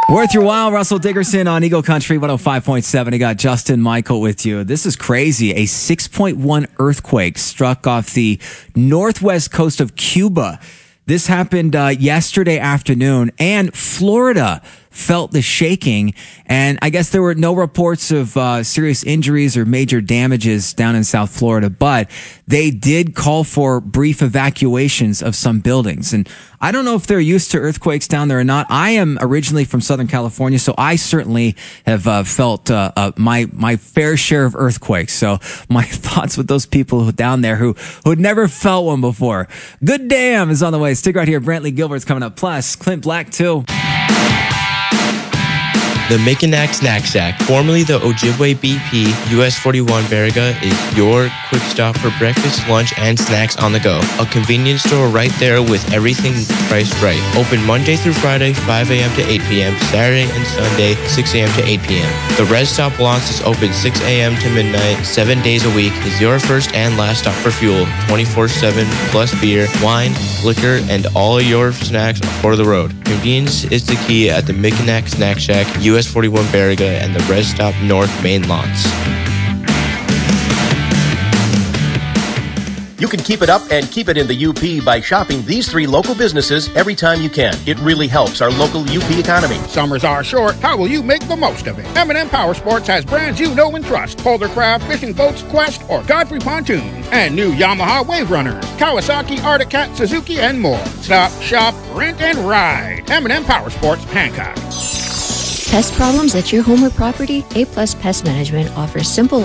Worth your while, Russell Dickerson on Eagle Country 105.7. You got Justin Michael with you. This is crazy. A 6.1 earthquake struck off the northwest coast of Cuba. This happened yesterday afternoon, and Florida felt the shaking. And I guess there were no reports of serious injuries or major damages down in South Florida, but they did call for brief evacuations of some buildings. And I don't know if they're used to earthquakes down there or not. I am originally from Southern California, so I certainly have felt my fair share of earthquakes. So my thoughts with those people down there who had never felt one before. Good Damn is on the way. Stick right here. Brantley Gilbert's coming up. Plus, Clint Black, too. The Mickinac Snack Shack, formerly the Ojibwe BP, US 41 Baraga, is your quick stop for breakfast, lunch, and snacks on the go. A convenience store right there with everything priced right. Open Monday through Friday, 5 a.m. to 8 p.m., Saturday and Sunday, 6 a.m. to 8 p.m. The Red Stop Blonce is open 6 a.m. to midnight, 7 days a week, is your first and last stop for fuel, 24/7, plus beer, wine, liquor, and all your snacks for the road. Convenience is the key at the Mickinac Snack Shack, US 41 Baraga, and the Red Stop North Main Lawns. You can keep it up and keep it in the UP by shopping these 3 local businesses every time you can. It really helps our local UP economy. Summers are short. How will you make the most of it? M&M Power Sports has brands you know and trust. Bouldercraft, Fishing Boats, Quest, or Godfrey Pontoons. And new Yamaha Wave Runners, Kawasaki, Arctic Cat, Suzuki, and more. Stop, shop, rent, and ride. M&M Power Sports, Hancock. Pest problems at your home or property? A Plus Pest Management offers simple